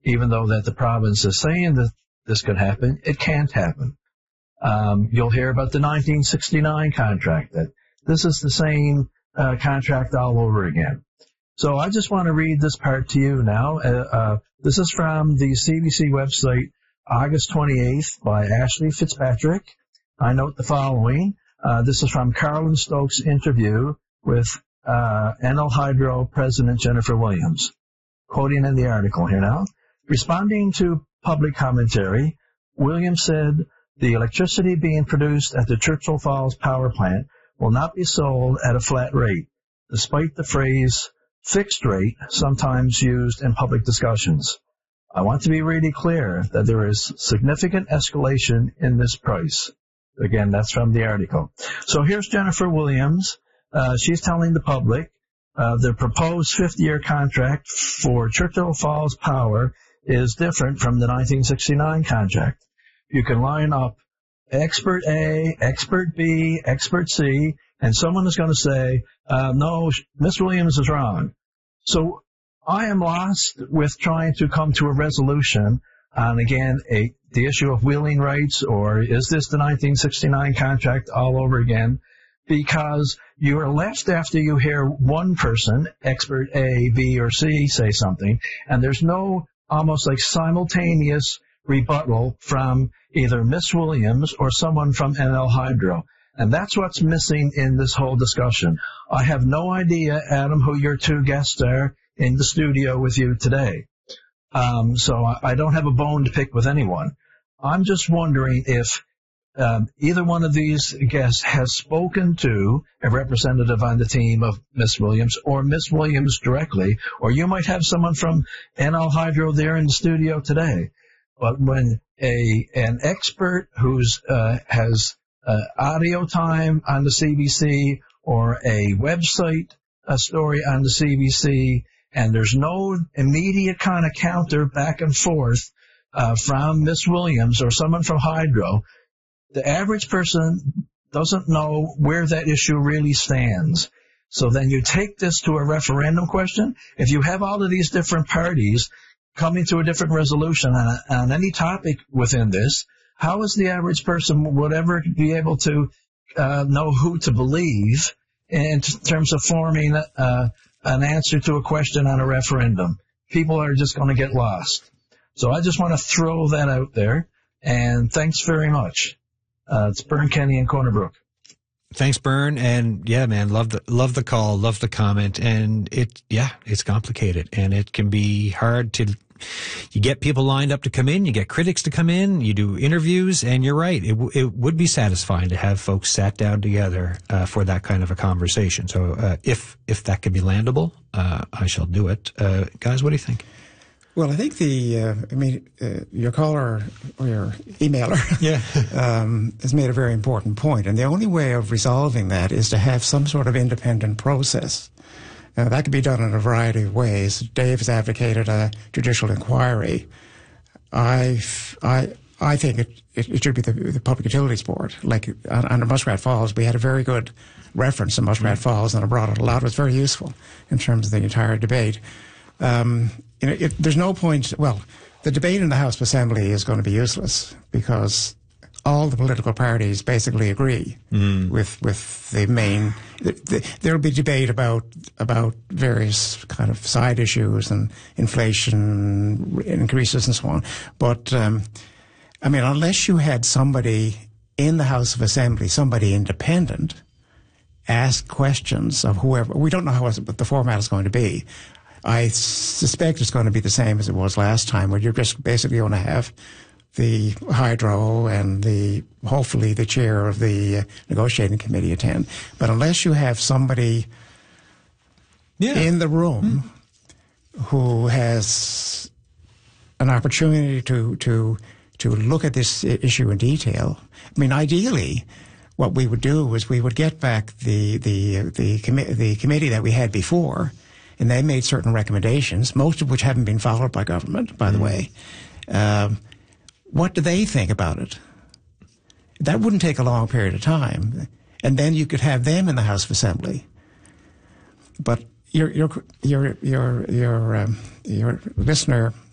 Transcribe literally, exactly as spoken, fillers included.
even though that the province is saying that this could happen, it can't happen. Um, you'll hear about the nineteen sixty-nine contract, that this is the same uh, contract all over again. So I just want to read this part to you now. Uh, uh, this is from the C B C website, August twenty-eighth, by Ashley Fitzpatrick. I note the following. Uh, this is from Carolyn Stokes' interview with uh, N L Hydro President Jennifer Williams. Quoting in the article here now. Responding to public commentary, Williams said the electricity being produced at the Churchill Falls power plant will not be sold at a flat rate, despite the phrase fixed rate sometimes used in public discussions. I want to be really clear that there is significant escalation in this price. Again, that's from the article. So here's Jennifer Williams. Uh, she's telling the public uh, the proposed fifty-year contract for Churchill Falls Power is different from the nineteen sixty-nine contract. You can line up expert A, expert B, expert C, and someone is going to say, uh, no, Miss Williams is wrong. So I am lost with trying to come to a resolution on, again, a, the issue of wheeling rights, or is this the nineteen sixty-nine contract all over again? Because you are left after you hear one person, expert A, B, or C, say something, and there's no almost like simultaneous rebuttal from either Miss Williams or someone from N L Hydro. And that's what's missing in this whole discussion. I have no idea, Adam, who your two guests are in the studio with you today. Um, so I don't have a bone to pick with anyone. I'm just wondering if um, either one of these guests has spoken to a representative on the team of Miss Williams or Miss Williams directly, or you might have someone from N L Hydro there in the studio today. But when a an expert who's uh, has uh, audio time on the C B C or a website a story on the C B C, and there's no immediate kind of counter back and forth uh, from Miss Williams or someone from Hydro, the average person doesn't know where that issue really stands. So then you take this to a referendum question. If you have all of these different parties coming to a different resolution on, on any topic within this, how is the average person would ever be able to uh, know who to believe in terms of forming uh, an answer to a question on a referendum? People are just going to get lost. So I just want to throw that out there, and thanks very much. Uh, it's Bern Kenny in Corner Brook. Thanks, Bern. And yeah, man, love the, love the call, love the comment. And it, yeah, it's complicated and it can be hard to, you get people lined up to come in, you get critics to come in, you do interviews, and you're right. It, w- it would be satisfying to have folks sat down together, uh, for that kind of a conversation. So, uh, if, if that could be landable, uh, I shall do it. Uh, guys, what do you think? Well, I think the, uh, I mean, uh, your caller or your emailer yeah. um, has made a very important point. And the only way of resolving that is to have some sort of independent process. Now, that could be done in a variety of ways. Dave has advocated a judicial inquiry. I, I, I think it, it, it should be the, the Public Utilities Board. Like under Muskrat Falls, we had a very good reference to Muskrat mm-hmm. Falls, and I brought it a lot. It was very useful in terms of the entire debate. Um, you know, it, there's no point, well, the debate in the House of Assembly is going to be useless because all the political parties basically agree mm. with with the main. The, the, there'll be debate about about various kind of side issues and inflation increases and so on. But um, I mean, unless you had somebody in the House of Assembly, somebody independent, ask questions of whoever. We don't know how what the format is going to be. I suspect it's going to be the same as it was last time, where you're just basically going to have the Hydro and the hopefully the chair of the uh, negotiating committee attend. But unless you have somebody yeah. in the room mm. who has an opportunity to to to look at this issue in detail, I mean, ideally, what we would do is we would get back the the the, commi- the committee that we had before. And they made certain recommendations, most of which haven't been followed by government, by the mm. way. Um, what do they think about it? That wouldn't take a long period of time. And then you could have them in the House of Assembly. But your your your your your um, your listener